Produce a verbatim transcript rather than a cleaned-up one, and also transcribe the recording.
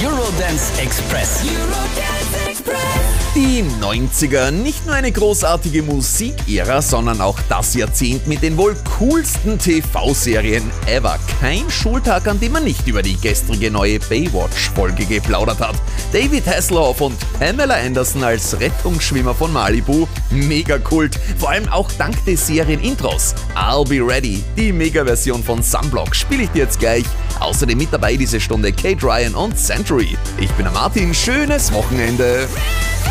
Eurodance Express. Eurodance Express. Die neunziger, nicht nur eine großartige Musikära, sondern auch das Jahrzehnt mit den wohl coolsten T V-Serien ever. Kein Schultag, an dem man nicht über die gestrige neue Baywatch-Folge geplaudert hat. David Hasselhoff und Pamela Anderson als Rettungsschwimmer von Malibu, mega kult, vor allem auch dank des Serienintros. I'll Be Ready, die Mega-Version von Sunblock, spiele ich dir jetzt gleich. Außerdem mit dabei diese Stunde Kate Ryan und Century. Ich bin der Martin, schönes Wochenende.